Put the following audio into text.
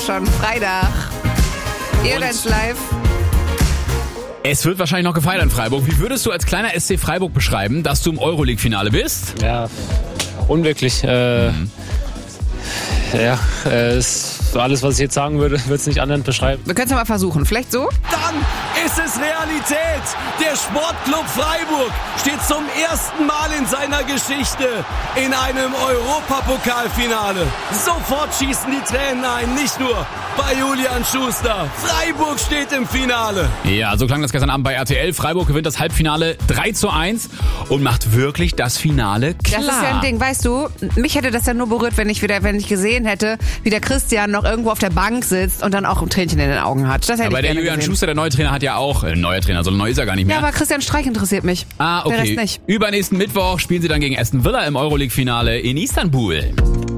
schon Freitag. Ihr-Dance live. Es wird wahrscheinlich noch gefeiert in Freiburg. Wie würdest du als kleiner SC Freiburg beschreiben, dass du im Euroleague-Finale bist? Ja, unwirklich. Ist alles, was ich jetzt sagen würde, wird es nicht anderen beschreiben. Wir können es ja mal versuchen. Vielleicht so? Dann ist es Realität. Der Sportclub Freiburg steht zum ersten Mal in seiner Geschichte in einem Europapokalfinale. Sofort schießen die Tränen ein, nicht nur bei Julian Schuster. Freiburg steht im Finale. Ja, so klang das gestern Abend bei RTL. Freiburg gewinnt das Halbfinale 3:1 und macht wirklich das Finale klar. Das ist ja ein Ding, weißt du, mich hätte das ja nur berührt, wenn ich gesehen hätte, wie der Christian noch irgendwo auf der Bank sitzt und dann auch ein Tränchen in den Augen hat. Das hätte Aber ich der gerne Julian gesehen. Schuster, der neue Trainer, hat ja auch, neuer Trainer, so neu ist er gar nicht mehr. Ja, aber Christian Streich interessiert mich. Ah, Der Rest okay. nicht. Übernächsten Mittwoch spielen sie dann gegen Aston Villa im Euroleague-Finale in Istanbul.